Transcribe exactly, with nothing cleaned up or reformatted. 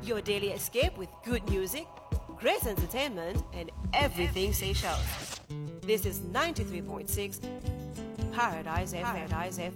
Your daily escape with good music, great entertainment, and everything Seychelles. This is ninety-three point six Paradise F M. Paradise F M.